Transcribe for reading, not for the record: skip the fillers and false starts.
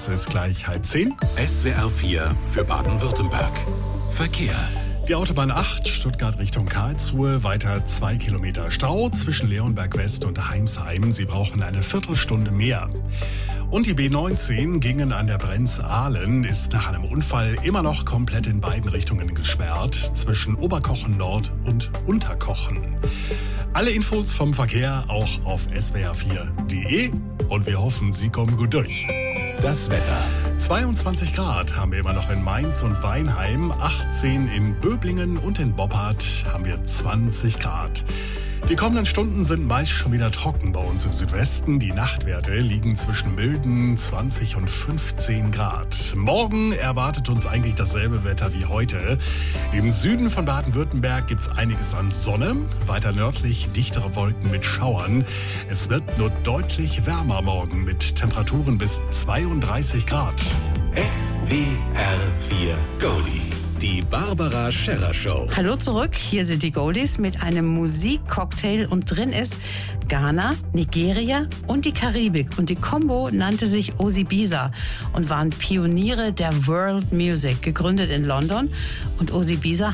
Es ist gleich 9:30. SWR 4 für Baden-Württemberg. Verkehr. Die Autobahn 8, Stuttgart Richtung Karlsruhe, weiter 2 Kilometer Stau zwischen Leonberg West und Heimsheim. Sie brauchen eine Viertelstunde mehr. Und die B19 gingen an der Brenz-Ahlen, ist nach einem Unfall immer noch komplett in beiden Richtungen gesperrt, zwischen Oberkochen Nord und Unterkochen. Alle Infos vom Verkehr auch auf swr4.de und wir hoffen, Sie kommen gut durch. Das Wetter. 22 Grad haben wir immer noch in Mainz und Weinheim, 18 in Böblingen und in Boppard haben wir 20 Grad. Die kommenden Stunden sind meist schon wieder trocken bei uns im Südwesten. Die Nachtwerte liegen zwischen milden 20 und 15 Grad. Morgen erwartet uns eigentlich dasselbe Wetter wie heute. Im Süden von Baden-Württemberg gibt es einiges an Sonne, weiter nördlich dichtere Wolken mit Schauern. Es wird nur deutlich wärmer morgen mit Temperaturen bis 32 Grad. SWR 4 Goldies. Die Barbara Scherrer Show. Hallo zurück, hier sind die Goldies mit einem Musikcocktail und drin ist Ghana, Nigeria und die Karibik. Und die Combo nannte sich Ozibisa und waren Pioniere der World Music, gegründet in London. Und Ozibisa